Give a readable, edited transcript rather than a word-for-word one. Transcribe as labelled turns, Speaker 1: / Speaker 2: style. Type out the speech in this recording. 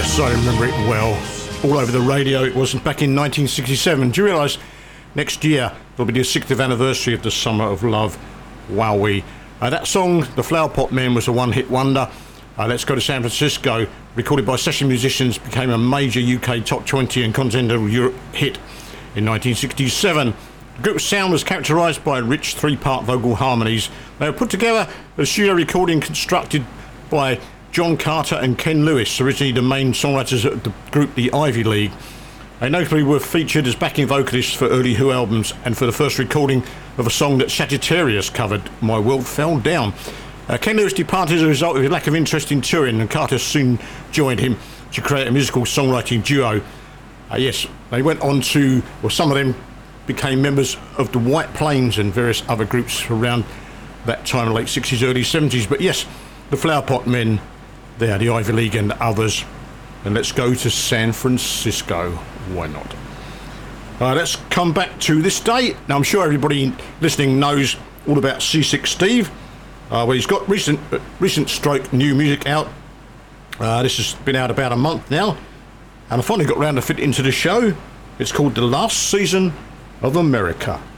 Speaker 1: Yes, I remember it well. All over the radio it was back in 1967. Do you realise next year will be the 60th anniversary of the Summer of Love? Wowee. That song, The Flower Pot Men, was a one-hit wonder. Let's Go to San Francisco, recorded by session musicians, became a major UK top 20 and continental Europe hit in 1967. The group's sound was characterised by rich three-part vocal harmonies. They were put together as a studio recording constructed by John Carter and Ken Lewis, originally the main songwriters of the group The Ivy League. They notably were featured as backing vocalists for early Who albums and for the first recording of a song that Sagittarius covered, My World Fell Down. Ken Lewis departed as a result of his lack of interest in touring, and Carter soon joined him to create a musical songwriting duo. Yes, they went on to, well, some of them became members of the White Plains and various other groups around that time, late 60s, early 70s. But yes, the Flower Pot Men, they are the Ivy League and others. And let's go to San Francisco. Why not? Let's come back to this day. Now, I'm sure everybody listening knows all about Seasick Steve. Well, he's got recent stroke new music out. This has been out about a month now. And I finally got round to fit it into the show. It's called The Last Season of America.